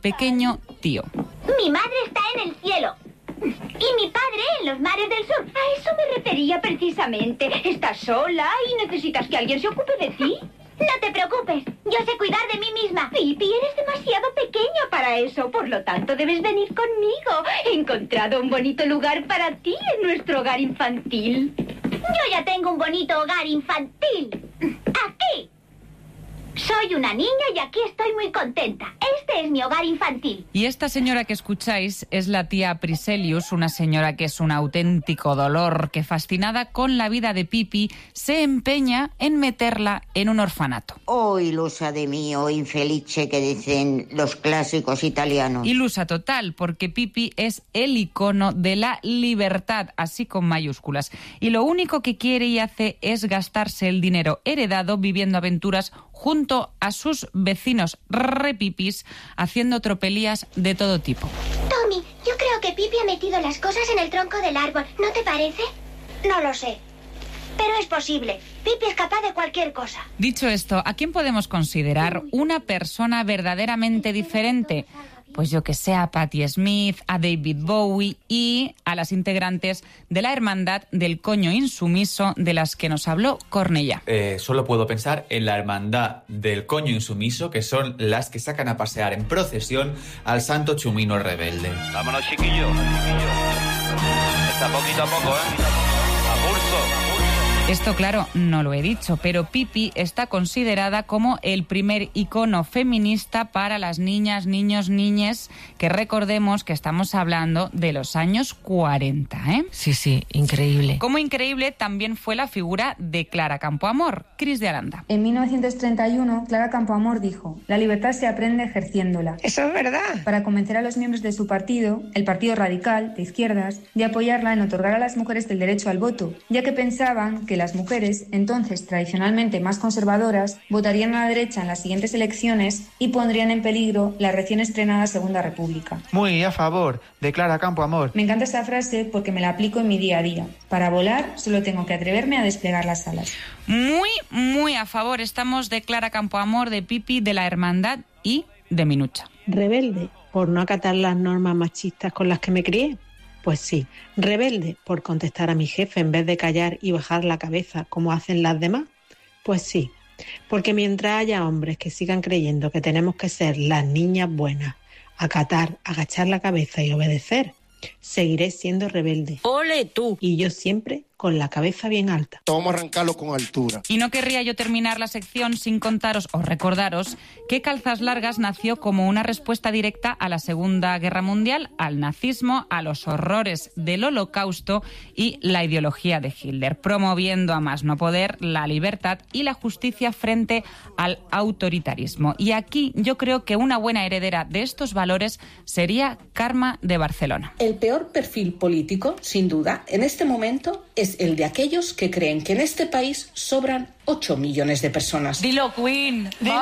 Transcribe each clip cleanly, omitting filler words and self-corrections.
pequeño tío. Mi madre está en el cielo. Y mi padre en los mares del sur. A eso me refería precisamente. Estás sola y necesitas que alguien se ocupe de ti. No te preocupes, yo sé cuidar de mí misma. Pipi, eres demasiado pequeña para eso. Por lo tanto, debes venir conmigo. He encontrado un bonito lugar para ti en nuestro hogar infantil. Yo ya tengo un bonito hogar infantil. Aquí. Soy una niña y aquí estoy muy contenta. Este es mi hogar infantil. Y esta señora que escucháis es la tía Priselius, una señora que es un auténtico dolor, que fascinada con la vida de Pipi, se empeña en meterla en un orfanato. Oh, ilusa de mí, oh infelice, que dicen los clásicos italianos. Ilusa total, porque Pipi es el icono de la libertad, así con mayúsculas. Y lo único que quiere y hace es gastarse el dinero heredado viviendo aventuras junto a sus vecinos repipis, haciendo tropelías de todo tipo. Tommy, yo creo que Pipi ha metido las cosas en el tronco del árbol. ¿No te parece? No lo sé. Pero es posible. Pipi es capaz de cualquier cosa. Dicho esto, ¿a quién podemos considerar una persona verdaderamente diferente? Pues yo que sé, a Patti Smith, a David Bowie y a las integrantes de la Hermandad del Coño Insumiso de las que nos habló Cornellà. Solo puedo pensar en la Hermandad del Coño Insumiso, que son las que sacan a pasear en procesión al Santo Chumino Rebelde. Vámonos, chiquillos. Está poquito a poco, A pulso. Esto, claro, no lo he dicho, pero Pipi está considerada como el primer icono feminista para las niñas, niños, niñes, que recordemos que estamos hablando de los años 40, ¿eh? Sí, increíble. Como increíble también fue la figura de Clara Campoamor, Cris de Aranda. En 1931, Clara Campoamor dijo: la libertad se aprende ejerciéndola. Eso es verdad. Para convencer a los miembros de su partido, el Partido Radical, de izquierdas, de apoyarla en otorgar a las mujeres el derecho al voto, ya que pensaban que las mujeres, entonces tradicionalmente más conservadoras, votarían a la derecha en las siguientes elecciones y pondrían en peligro la recién estrenada Segunda República. Muy a favor de Clara Campoamor. Me encanta esa frase porque me la aplico en mi día a día. Para volar solo tengo que atreverme a desplegar las alas. Muy a favor estamos de Clara Campoamor, de Pipi, de la Hermandad y de Minucha. Rebelde por no acatar las normas machistas con las que me crié. Pues sí, rebelde por contestar a mi jefe en vez de callar y bajar la cabeza como hacen las demás. Pues sí, porque mientras haya hombres que sigan creyendo que tenemos que ser las niñas buenas, acatar, agachar la cabeza y obedecer, seguiré siendo rebelde. ¡Ole tú! Y yo siempre con la cabeza bien alta. Vamos a arrancarlo con altura. Y no querría yo terminar la sección sin contaros o recordaros que Calzas Largas nació como una respuesta directa a la Segunda Guerra Mundial, al nazismo, a los horrores del Holocausto y la ideología de Hitler, promoviendo a más no poder la libertad y la justicia frente al autoritarismo. Y aquí yo creo que una buena heredera de estos valores sería Carme de Barcelona. El peor perfil político, sin duda, en este momento es el de aquellos que creen que en este país sobran 8 millones de personas. Dilo, Queen. Dilo,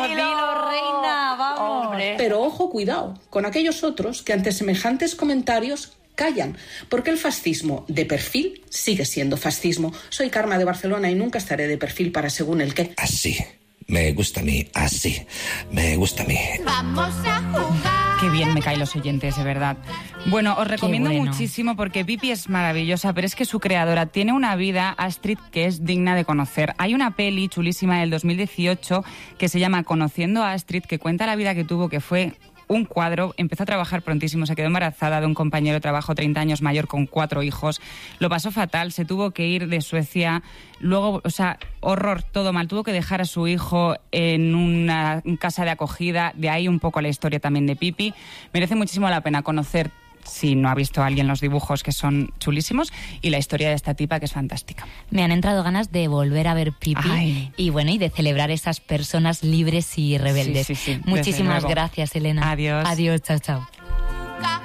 reina, vamos. Hombre. Pero ojo, cuidado, con aquellos otros que ante semejantes comentarios callan, porque el fascismo de perfil sigue siendo fascismo. Soy Carme de Barcelona y nunca estaré de perfil para según el qué. Así. Me gusta a mí, así. Me gusta a mí. Vamos a jugar. Qué bien me caen los oyentes, de verdad. Bueno, os recomiendo muchísimo porque Pipi es maravillosa, pero es que su creadora tiene una vida, Astrid, que es digna de conocer. Hay una peli chulísima del 2018 que se llama Conociendo a Astrid, que cuenta la vida que tuvo, que fue un cuadro. Empezó a trabajar prontísimo, se quedó embarazada de un compañero de trabajo 30 años mayor con 4 hijos. Lo pasó fatal, se tuvo que ir de Suecia. Luego, horror, todo mal. Tuvo que dejar a su hijo en una casa de acogida. De ahí un poco la historia también de Pipi. Merece muchísimo la pena conocer, si no ha visto a alguien, los dibujos, que son chulísimos, y la historia de esta tipa, que es fantástica. Me han entrado ganas de volver a ver Pipi y de celebrar esas personas libres y rebeldes. Sí. Muchísimas gracias, Elena. Adiós. Adiós, chao.